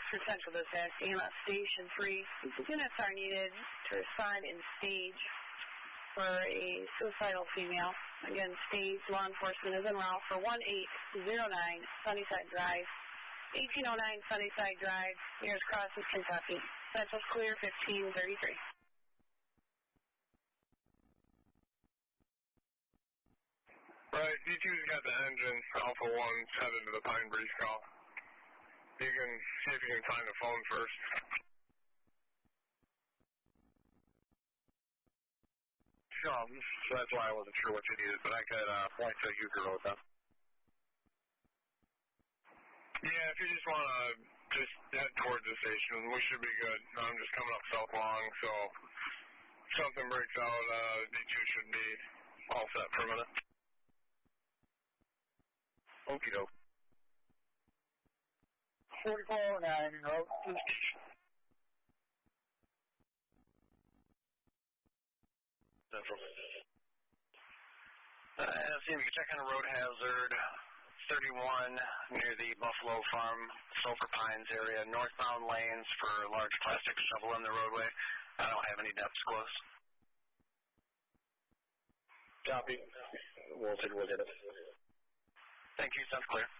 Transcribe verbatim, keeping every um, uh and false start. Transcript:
for Central Dispatch, E M S Station three. Units are needed to respond in stage for a suicidal female. Again, stage law enforcement is en route for one eight zero nine Sunnyside Drive, eighteen oh nine Sunnyside Drive, nearest crossing Kentucky. Central's clear, fifteen thirty-three. Right, D two's got the engine, Alpha one's headed to the Pine Breeze call. You can see if you can find the phone first. Um, so that's why I wasn't sure what you needed, but I could uh, point to Euchre Road then. Yeah, if you just want to just head towards the station, we should be good. I'm just coming up South Long, so if something breaks out, uh, D two should be all set for a minute. Okie doke. forty-four oh nine, road. Central. Uh, see if you can check on a road hazard thirty-one near the Buffalo Farm, Sulphur Pines area, northbound lanes for large plastic shovel in the roadway. I don't have any depths close. Copy. We'll take a look at it. Thank you, sounds clear.